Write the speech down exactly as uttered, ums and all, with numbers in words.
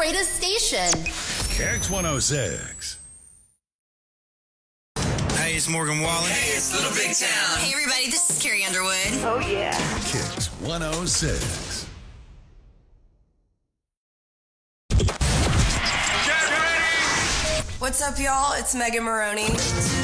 greatest station. Kicks one oh six. Hey, it's Morgan Wallen. Hey, it's Little Big Town. Hey, everybody, this is Carrie Underwood. Oh, yeah. Kicks one oh six. What's up, y'all? It's Megan Maroney.